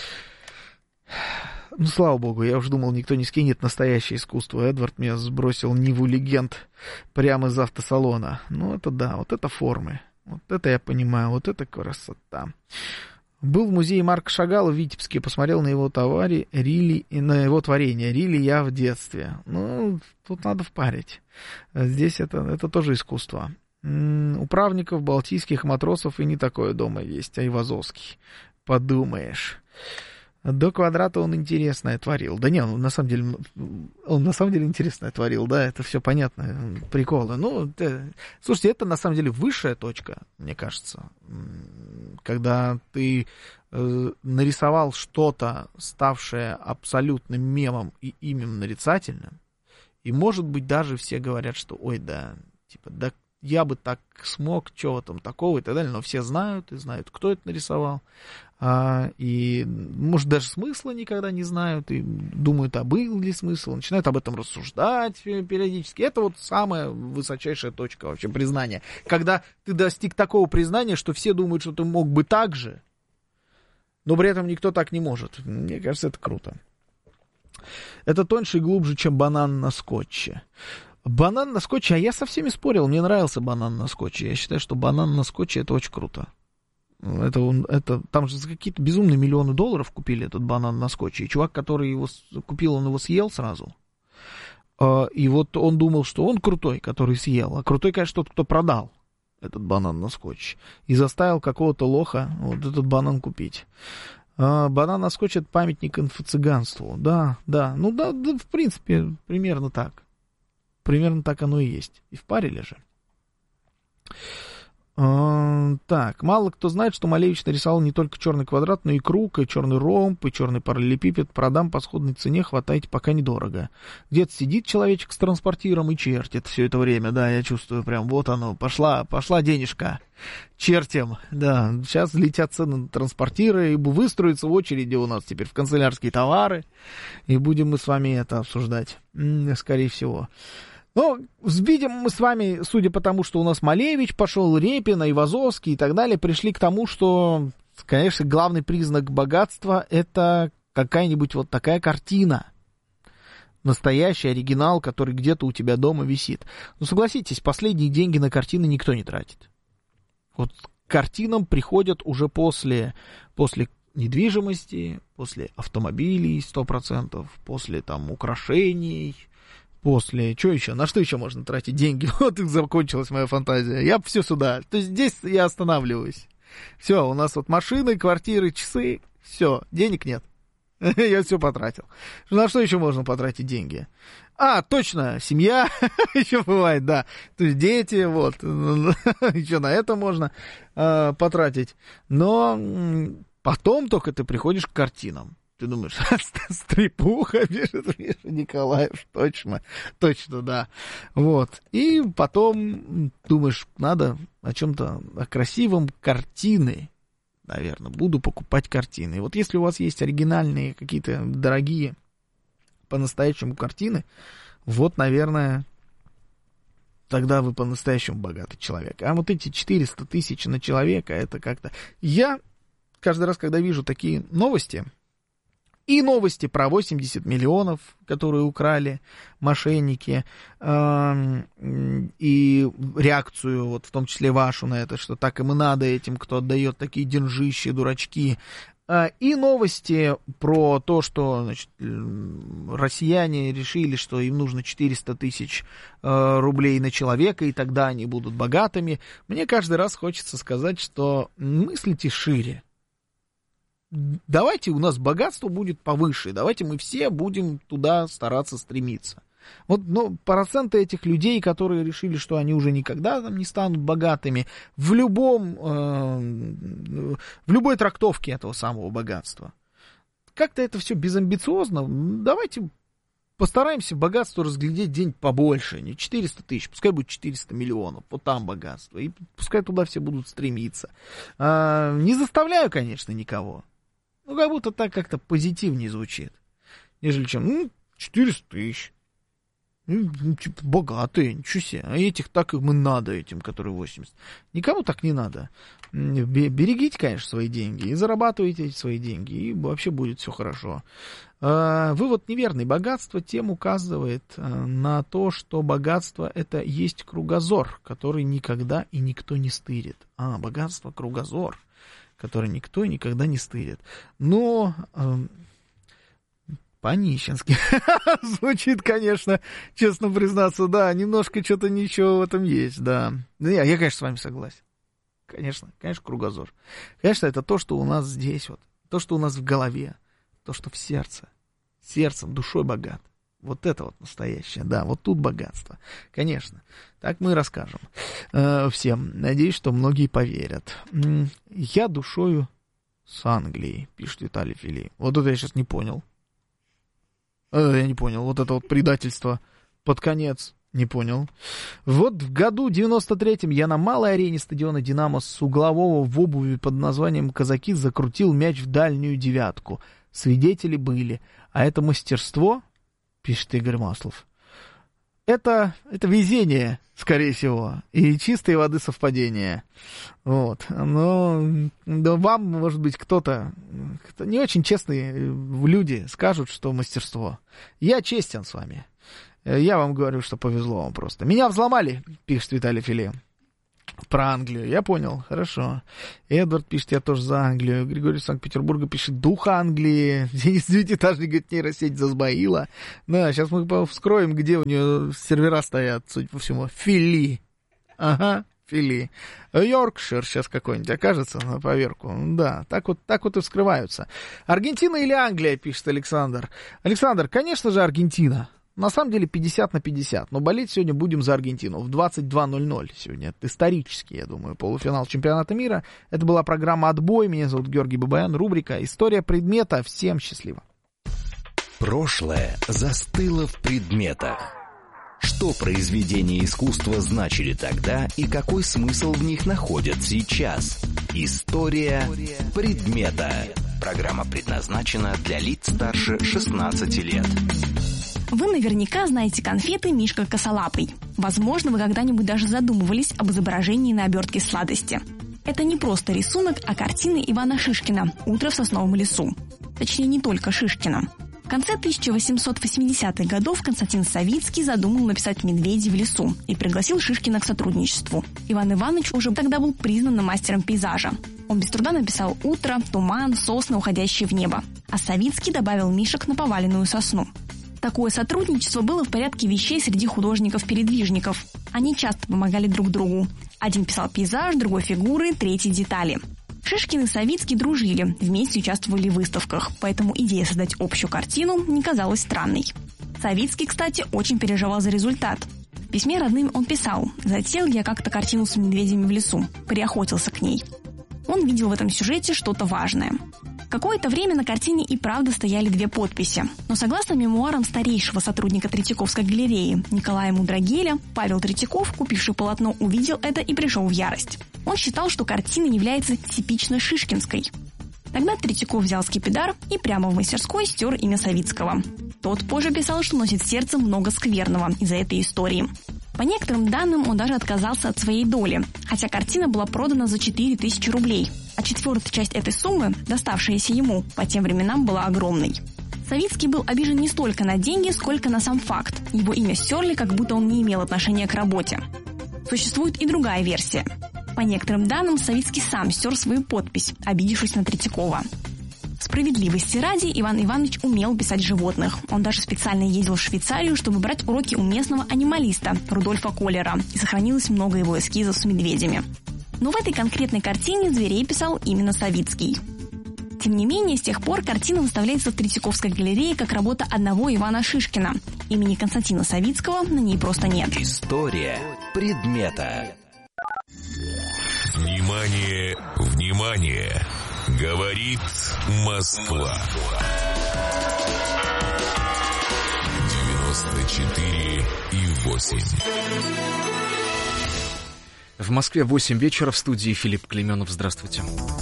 [SPEAKER 1] Ну, слава богу, я уже думал, никто не скинет настоящее искусство. Эдвард меня сбросил Ниву легенд прямо из автосалона. Ну, это да, вот это формы. Вот это я понимаю, вот это красота. Был в музее Марка Шагала в Витебске, посмотрел на его товары, на его творение. Рили я в детстве. Ну, тут надо впарить. Здесь это тоже искусство. У правников, балтийских матросов и не такое дома есть, а и Айвазовский. Подумаешь. До квадрата он интересное творил. Да не, он на самом деле интересное творил, да, это все понятно, приколы. Ну, слушайте, это на самом деле высшая точка, мне кажется, когда ты нарисовал что-то, ставшее абсолютным мемом и имем нарицательным, и, может быть, даже все говорят, что, ой, да, типа, да, я бы так смог, чего там такого и так далее, но все знают и знают, кто это нарисовал, и, может, даже смысла никогда не знают, и думают, а был ли смысл, начинают об этом рассуждать периодически. Это вот самая высочайшая точка вообще признания. Когда ты достиг такого признания, что все думают, что ты мог бы так же, но при этом никто так не может. Мне кажется, это круто. Это тоньше и глубже, чем банан на скотче. Банан на скотче, а я со всеми спорил, мне нравился банан на скотче. Я считаю, что банан на скотче это очень круто. Там же за какие-то безумные миллионы долларов купили этот банан на скотче. И чувак, который его купил, он его съел сразу. И вот он думал, что он крутой, который съел. А крутой, конечно, тот, кто продал этот банан на скотче. И заставил какого-то лоха вот этот банан купить. Банан на скотче — это памятник инфо-цыганству. Да, ну да, в принципе, примерно так. Примерно так оно и есть. И впарили же. Так, мало кто знает, что Малевич нарисовал не только черный квадрат, но и круг, и черный ромб, и черный параллелепипед. Продам по сходной цене, хватайте, пока недорого. Где-то сидит человечек с транспортиром и чертит все это время, да, я чувствую прям, вот оно, пошла денежка, чертим, да, сейчас летят цены на транспортиры, и выстроятся в очереди у нас теперь в канцелярские товары, и будем мы с вами это обсуждать, скорее всего. Ну, видим мы с вами, судя по тому, что у нас Малевич пошел, Репин, Айвазовский и так далее, пришли к тому, что, конечно, главный признак богатства — это какая-нибудь вот такая картина. Настоящий оригинал, который где-то у тебя дома висит. Ну, согласитесь, последние деньги на картины никто не тратит. Вот к картинам приходят уже после недвижимости, после автомобилей 100%, после там украшений, после, что еще? На что еще можно тратить деньги? Вот и закончилась моя фантазия. Я все сюда. То есть здесь я останавливаюсь. Все, у нас вот машины, квартиры, часы. Все, денег нет. Я все потратил. На что еще можно потратить деньги? Точно, семья еще бывает, да. То есть дети, вот. Еще на это можно потратить. Но потом только ты приходишь к картинам. Ты думаешь, стрепуха, пишет Миша Николаев, точно, да. Вот. И потом думаешь, надо о чем-то, о красивом, картины, наверное, буду покупать картины. И вот если у вас есть оригинальные, какие-то дорогие, по-настоящему картины, вот, наверное, тогда вы по-настоящему богатый человек. А вот эти 400 тысяч на человека, это как-то... Я каждый раз, когда вижу такие новости... И новости про 80 миллионов, которые украли мошенники, и реакцию, вот в том числе вашу на это, что так им и надо этим, кто отдает такие деньжищи, дурачки. И новости про то, что, значит, россияне решили, что им нужно 400 тысяч рублей на человека, и тогда они будут богатыми. Мне каждый раз хочется сказать, что мыслите шире. Давайте у нас богатство будет повыше, давайте мы все будем туда стараться стремиться. Вот, но проценты этих людей, которые решили, что они уже никогда там не станут богатыми, в любой трактовке этого самого богатства. Как-то это все безамбициозно. Давайте постараемся богатство разглядеть день побольше, не 400 тысяч, пускай будет 400 миллионов, вот там богатство, и пускай туда все будут стремиться. Не заставляю, конечно, никого. Ну, как будто так как-то позитивнее звучит, нежели чем, 400 тысяч. Типа, богатые, ничего себе. А этих так им и надо, этим, которые 80. Никому так не надо. Берегите, конечно, свои деньги и зарабатывайте эти свои деньги, и вообще будет все хорошо. Вывод неверный. Богатство тем указывает на то, что богатство — это есть кругозор, который никогда и никто не стырит. Богатство — кругозор, который никто и никогда не стырит. Но... по-нищенски. Звучит, конечно, честно признаться, да, немножко что-то ничего в этом есть, да. Я, конечно, с вами согласен. Конечно, кругозор. Конечно, это то, что у нас здесь, вот, то, что у нас в голове, то, что в сердце. Сердцем, душой богат. Вот это вот настоящее, да, вот тут богатство. Конечно, так мы и расскажем всем. Надеюсь, что многие поверят. Я душою с Англией, пишет Виталий Фили. Вот это я сейчас не понял. Я не понял, вот это вот предательство под конец. Не понял. Вот в году 93-м я на малой арене стадиона «Динамо» с углового в обуви под названием «Казаки» закрутил мяч в дальнюю девятку. Свидетели были. А это мастерство, пишет Игорь Маслов, это везение, скорее всего, и чистой воды совпадение. Вот. Но вам, может быть, кто-то не очень честные люди скажут, что мастерство. Я честен с вами. Я вам говорю, что повезло вам просто. Меня взломали, пишет Виталий Филе. Про Англию. Я понял. Хорошо. Эдвард пишет, я тоже за Англию. Григорий из Санкт-Петербурга пишет, дух Англии. Денис Девятиэтажник говорит, нейросеть засбоила. Да, сейчас мы вскроем, где у нее сервера стоят, судя по всему. Фили. Ага, Фили. Йоркшир сейчас какой-нибудь окажется на поверку. Да, так вот и вскрываются. Аргентина или Англия, пишет Александр. Александр, конечно же, Аргентина. На самом деле 50/50, но болеть сегодня будем за Аргентину в 22:00 сегодня. Это исторический, я думаю, полуфинал чемпионата мира. Это была программа «Отбой». Меня зовут Георгий Бабаян. Рубрика «История предмета». Всем счастливо.
[SPEAKER 4] Прошлое застыло в предметах. Что произведения искусства значили тогда и какой смысл в них находят сейчас? История предмета. Программа предназначена для лиц старше 16 лет.
[SPEAKER 13] Вы наверняка знаете конфеты «Мишка косолапый». Возможно, вы когда-нибудь даже задумывались об изображении на обертке сладости. Это не просто рисунок, а картины Ивана Шишкина «Утро в сосновом лесу». Точнее, не только Шишкина. В конце 1880-х годов Константин Савицкий задумал написать «Медведи в лесу» и пригласил Шишкина к сотрудничеству. Иван Иванович уже тогда был признанным мастером пейзажа. Он без труда написал утро, туман, сосны, уходящие в небо. А Савицкий добавил мишек на поваленную сосну. Такое сотрудничество было в порядке вещей среди художников-передвижников. Они часто помогали друг другу. Один писал пейзаж, другой фигуры, третий детали. Шишкин и Савицкий дружили, вместе участвовали в выставках, поэтому идея создать общую картину не казалась странной. Савицкий, кстати, очень переживал за результат. В письме родным он писал: «Затеял я как-то картину с медведями в лесу, приохотился к ней». Он видел в этом сюжете что-то важное. Какое-то время на картине и правда стояли две подписи. Но согласно мемуарам старейшего сотрудника Третьяковской галереи Николая Мудрагеля, Павел Третьяков, купивший полотно, увидел это и пришел в ярость. Он считал, что картина является типично шишкинской. Тогда Третьяков взял скипидар и прямо в мастерской стер имя Савицкого. Тот позже писал, что носит в сердце много скверного из-за этой истории. По некоторым данным, он даже отказался от своей доли, хотя картина была продана за 4000 рублей, а четвертая часть этой суммы, доставшаяся ему, по тем временам была огромной. Савицкий был обижен не столько на деньги, сколько на сам факт. Его имя стерли, как будто он не имел отношения к работе. Существует и другая версия. По некоторым данным, Савицкий сам стер свою подпись, обидевшись на Третьякова. Справедливости ради, Иван Иванович умел писать животных. Он даже специально ездил в Швейцарию, чтобы брать уроки у местного анималиста Рудольфа Коллера, и сохранилось много его эскизов с медведями. Но в этой конкретной картине зверей писал именно Савицкий. Тем не менее, с тех пор картина выставляется в Третьяковской галерее как работа одного Ивана Шишкина. Имени Константина Савицкого на ней просто нет.
[SPEAKER 4] История предмета.
[SPEAKER 2] Внимание, внимание! Говорит Москва. 94,8.
[SPEAKER 3] В Москве 8 вечера, в студии Филипп Клейменов. Здравствуйте.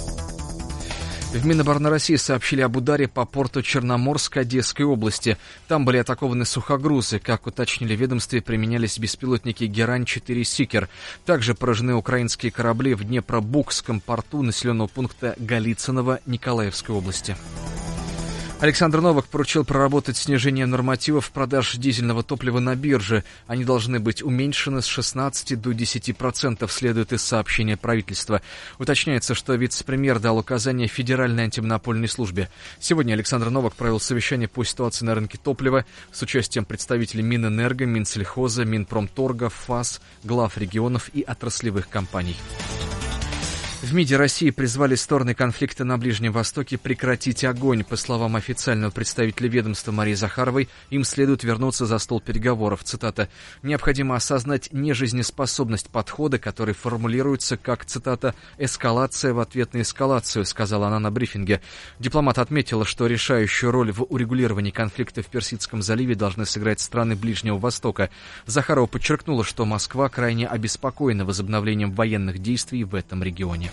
[SPEAKER 3] В Минобороны России сообщили об ударе по порту Черноморск Одесской области. Там были атакованы сухогрузы. Как уточнили в ведомстве, применялись беспилотники «Герань-4 Сикер». Также поражены украинские корабли в Днепробукском порту населенного пункта Голицыново Николаевской области. Александр Новак поручил проработать снижение нормативов продаж дизельного топлива на бирже. Они должны быть уменьшены с 16 до 10%, следует из сообщения правительства. Уточняется, что вице-премьер дал указание Федеральной антимонопольной службе. Сегодня Александр Новак провел совещание по ситуации на рынке топлива с участием представителей Минэнерго, Минсельхоза, Минпромторга, ФАС, глав регионов и отраслевых компаний. В МИДе России призвали стороны конфликта на Ближнем Востоке прекратить огонь. По словам официального представителя ведомства Марии Захаровой, им следует вернуться за стол переговоров. Цитата: «Необходимо осознать нежизнеспособность подхода, который формулируется как, цитата, «эскалация в ответ на эскалацию», сказала она на брифинге. Дипломат отметила, что решающую роль в урегулировании конфликта в Персидском заливе должны сыграть страны Ближнего Востока. Захарова подчеркнула, что Москва крайне обеспокоена возобновлением военных действий в этом регионе.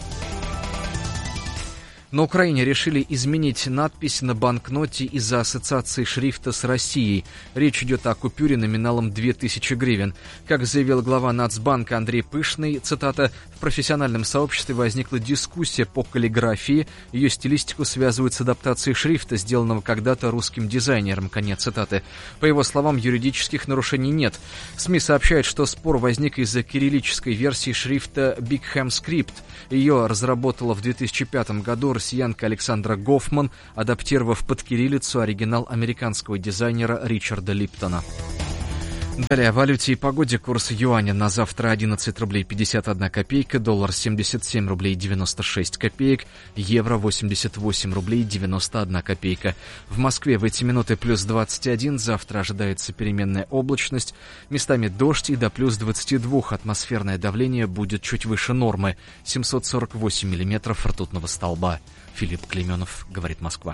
[SPEAKER 3] На Украине решили изменить надпись на банкноте из-за ассоциации шрифта с Россией. Речь идет о купюре номиналом 2000 гривен. Как заявил глава Нацбанка Андрей Пышный, цитата, «В профессиональном сообществе возникла дискуссия по каллиграфии. Ее стилистику связывают с адаптацией шрифта, сделанного когда-то русским дизайнером». Конец цитаты. По его словам, юридических нарушений нет. СМИ сообщают, что спор возник из-за кириллической версии шрифта Bigham Script. Ее разработала в 2005 году россиянка Александра Гофман, адаптировав под кириллицу оригинал американского дизайнера Ричарда Липтона. Далее о валюте и погоде. Курс юаня на завтра 11 рублей 51 копейка, доллар 77 рублей 96 копеек, евро 88 рублей 91 копейка. В Москве в эти минуты плюс 21, завтра ожидается переменная облачность, местами дождь и до плюс 22. Атмосферное давление будет чуть выше нормы, 748 миллиметров ртутного столба. Филипп Клейменов, говорит Москва.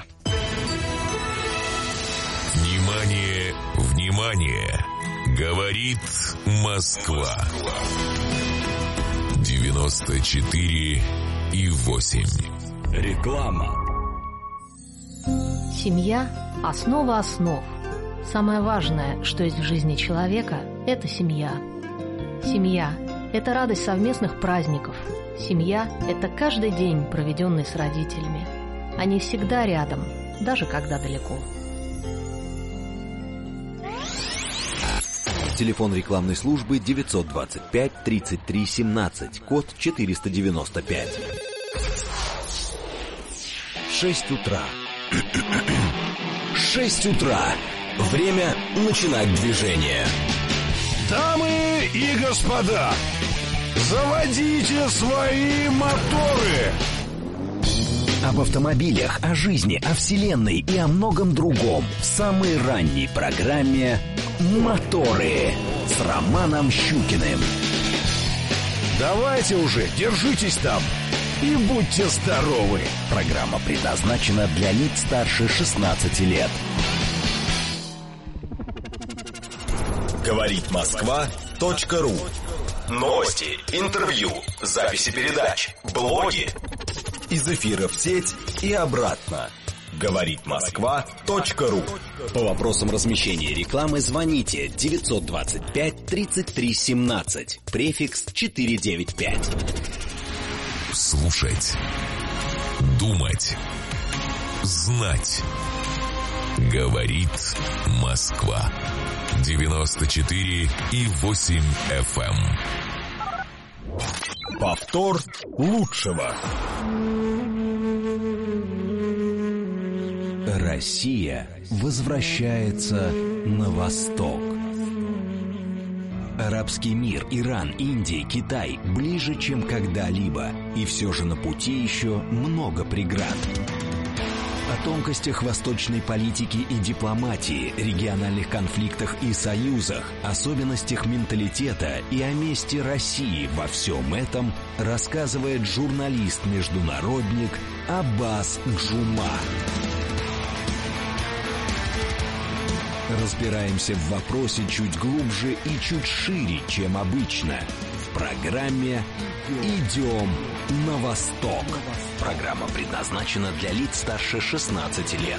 [SPEAKER 2] Внимание, внимание! Говорит Москва. 94,8.
[SPEAKER 4] Реклама.
[SPEAKER 14] Семья – основа основ. Самое важное, что есть в жизни человека – это семья. Семья – это радость совместных праздников. Семья – это каждый день, проведенный с родителями. Они всегда рядом, даже когда далеко.
[SPEAKER 15] Телефон рекламной службы 925-33-17, код 495.
[SPEAKER 4] 6 утра. 6 утра. Время начинать движение.
[SPEAKER 2] Дамы и господа, заводите свои моторы!
[SPEAKER 4] Об автомобилях, о жизни, о вселенной и о многом другом в самой ранней программе «Моторы» с Романом Щукиным.
[SPEAKER 2] Давайте уже, держитесь там и будьте здоровы.
[SPEAKER 4] Программа предназначена для лиц старше 16 лет.
[SPEAKER 16] Говорит Москва.ру. Новости, интервью, записи передач, блоги. Из эфира в сеть и обратно. Говорит Москва.ру.
[SPEAKER 4] По вопросам размещения рекламы звоните 925-33-17, префикс 495.
[SPEAKER 2] Слушать, думать, знать. Говорит Москва. 94,8 FM.
[SPEAKER 16] Повтор лучшего.
[SPEAKER 4] Россия возвращается на восток. Арабский мир, Иран, Индия, Китай ближе, чем когда-либо. И все же на пути еще много преград. О тонкостях восточной политики и дипломатии, региональных конфликтах и союзах, особенностях менталитета и о месте России во всем этом рассказывает журналист-международник Аббас Джума. Разбираемся в вопросе чуть глубже и чуть шире, чем обычно. В программе «Идем на восток». Программа предназначена для лиц старше 16 лет.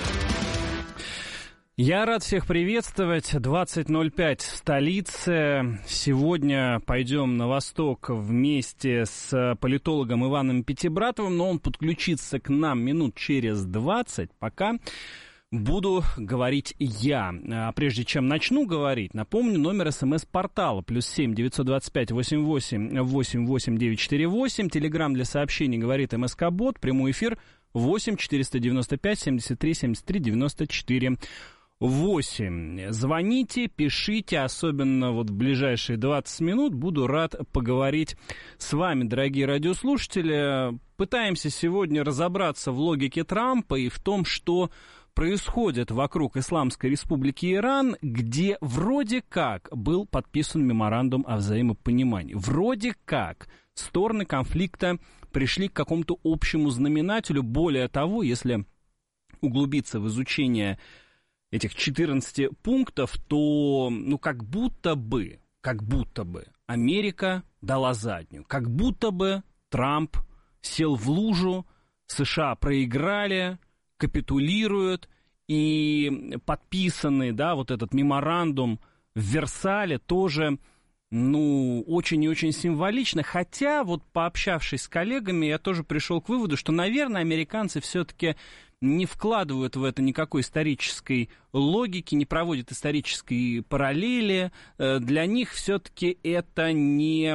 [SPEAKER 17] Я рад всех приветствовать. 20:05 в столице. Сегодня пойдем на восток вместе с политологом Иваном Пятибратовым, но он подключится к нам минут через 20, пока буду говорить я. А прежде чем начну говорить, напомню номер СМС-портала +7 925 88 88 948. Телеграм для сообщений говорит МСК-бот. Прямой эфир 8 495 73 73 94. Звоните, пишите, особенно вот в ближайшие 20 минут. Буду рад поговорить с вами, дорогие радиослушатели. Пытаемся сегодня разобраться в логике Трампа и в том, что происходит вокруг Исламской Республики Иран, где вроде как был подписан меморандум о взаимопонимании. Вроде как стороны конфликта пришли к какому-то общему знаменателю. Более того, если углубиться в изучение этих 14 пунктов, то, как будто бы Америка дала заднюю, как будто бы Трамп сел в лужу, США проиграли, капитулируют, и подписанный, вот этот меморандум в Версале тоже, очень и очень символично, хотя, пообщавшись с коллегами, я тоже пришел к выводу, что, наверное, американцы все-таки не вкладывают в это никакой исторической логики, не проводят исторической параллели. Для них все-таки это не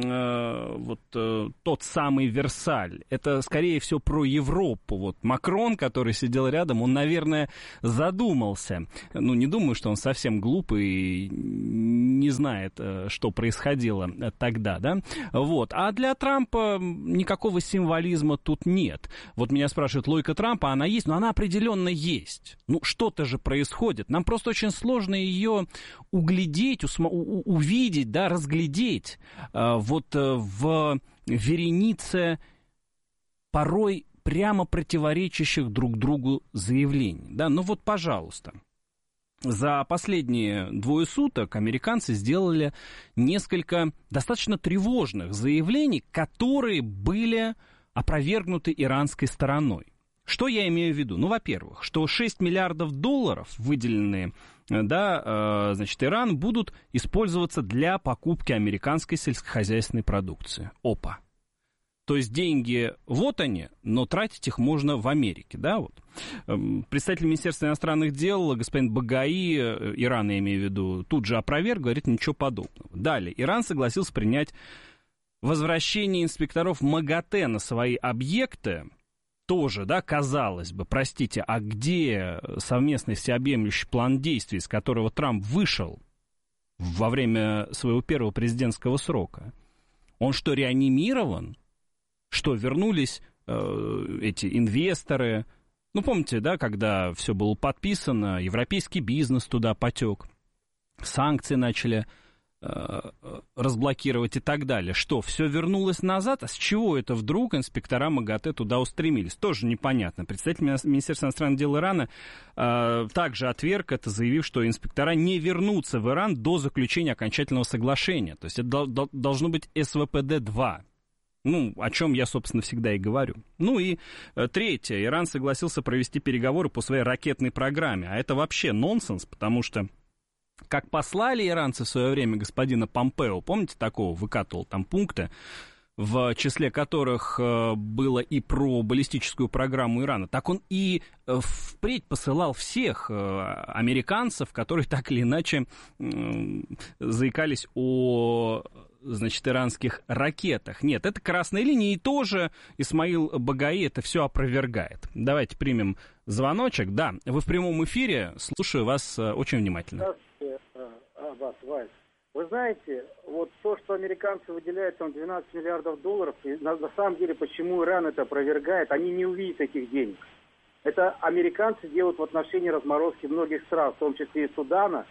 [SPEAKER 17] тот самый Версаль. Это, скорее всего, про Европу. Макрон, который сидел рядом, он, наверное, задумался. Не думаю, что он совсем глупый и не знает, что происходило тогда, да? А для Трампа никакого символизма тут нет. Меня спрашивают, логика Трампа, она есть? Но она определенно есть. Что-то же происходит. Нам просто очень сложно ее углядеть, увидеть, разглядеть в веренице порой прямо противоречащих друг другу заявлений. Пожалуйста. За последние 2 суток американцы сделали несколько достаточно тревожных заявлений, которые были опровергнуты иранской стороной. Что я имею в виду? Во-первых, что $6 миллиардов, выделенные, Иран, будут использоваться для покупки американской сельскохозяйственной продукции. Опа! То есть деньги, они, но тратить их можно в Америке, Представитель Министерства иностранных дел, господин Багаи, Иран, я имею в виду, тут же опроверг, говорит, ничего подобного. Далее, Иран согласился принять возвращение инспекторов МАГАТЭ на свои объекты. Тоже, казалось бы, простите, а где совместный всеобъемлющий план действий, с которого Трамп вышел во время своего первого президентского срока? Он что, реанимирован? Что, вернулись эти инвесторы? Помните, когда все было подписано, европейский бизнес туда потек, санкции начали разблокировать и так далее. Что, все вернулось назад? А с чего это вдруг инспектора МАГАТЭ туда устремились? Тоже непонятно. Представитель Министерства иностранных дел Ирана также отверг это, заявив, что инспектора не вернутся в Иран до заключения окончательного соглашения. То есть это должно быть СВПД-2. О чем я, собственно, всегда и говорю. И третье. Иран согласился провести переговоры по своей ракетной программе. А это вообще нонсенс, потому что как послали иранцы в свое время господина Помпео, помните, такого выкатывал там пункты, в числе которых было и про баллистическую программу Ирана, так он и впредь посылал всех американцев, которые так или иначе заикались о, иранских ракетах. Нет, это красная линия, и тоже Исмаил Багаи это все опровергает. Давайте примем звоночек. Да, вы в прямом эфире, слушаю вас очень внимательно.
[SPEAKER 18] Вась. Вы знаете, то, что американцы выделяют там $12 миллиардов, и на самом деле, почему Иран это опровергает, они не увидят этих денег. Это американцы делают в отношении разморозки многих стран, в том числе и Судана,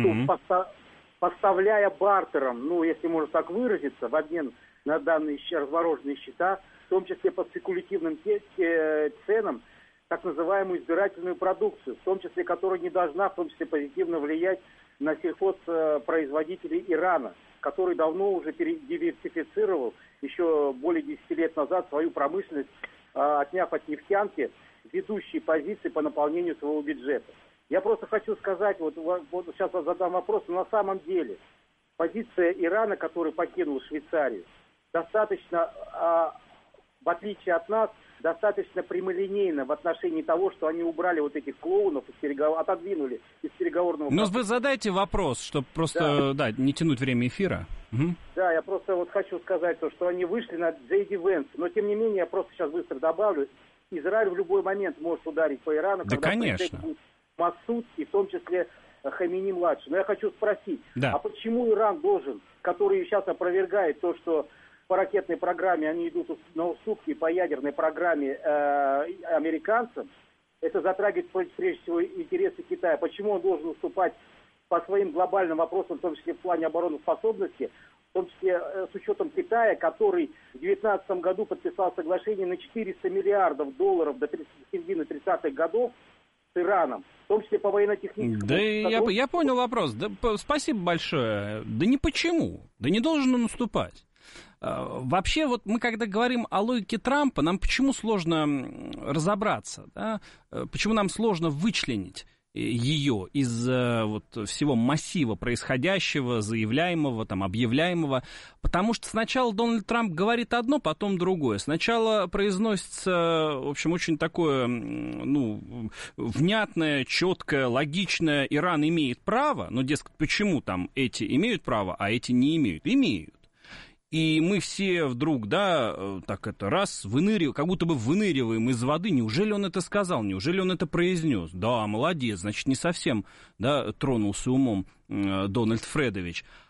[SPEAKER 18] поставляя бартером, если можно так выразиться, в обмен на данные размороженные счета, в том числе по спекулятивным ценам, так называемую избирательную продукцию, в том числе которая не должна, в том числе позитивно влиять на сельхозпроизводителей Ирана, который давно уже диверсифицировал еще более 10 лет назад свою промышленность, отняв от нефтянки ведущие позиции по наполнению своего бюджета. Я просто хочу сказать, сейчас я задам вопрос, но на самом деле позиция Ирана, который покинул Швейцарию, достаточно, в отличие от нас, достаточно прямолинейно в отношении того, что они убрали этих клоунов, отодвинули из переговорного процесса.
[SPEAKER 17] Вы задайте вопрос, чтобы просто не тянуть время эфира. Угу.
[SPEAKER 18] Да, я просто хочу сказать, что они вышли на Джейди Венс, но тем не менее, я просто сейчас быстро добавлю, Израиль в любой момент может ударить по Ирану,
[SPEAKER 17] да,
[SPEAKER 18] когда
[SPEAKER 17] конечно.
[SPEAKER 18] Будет Масуд и в том числе Хамини-младший. Но я хочу спросить,
[SPEAKER 17] да.
[SPEAKER 18] А почему Иран должен, который сейчас опровергает то, что по ракетной программе они идут на уступки по ядерной программе американцам, это затрагивает прежде всего интересы Китая. Почему он должен уступать по своим глобальным вопросам, в том числе в плане обороноспособности, в том числе с учетом Китая, который в 2019 году подписал соглашение на $400 миллиардов до середины 30-х годов с Ираном, в том числе по военно-техническому...
[SPEAKER 17] Да, я понял вопрос. Да, спасибо большое. Да не почему. Да не должен он уступать. Вообще, вот мы когда говорим о логике Трампа, нам почему сложно разобраться, да? Почему нам сложно вычленить ее из вот всего массива происходящего, заявляемого, там, объявляемого, потому что сначала Дональд Трамп говорит одно, потом другое. Сначала произносится, в общем, очень такое, внятное, четкое, логичное: Иран имеет право, но, дескать, почему там эти имеют право, а эти не имеют? Имеют. И мы все вдруг, так это раз, как будто бы выныриваем из воды. Неужели он это сказал? Неужели он это произнес? Да, молодец, значит, не совсем, тронулся умом Дональд Фредович.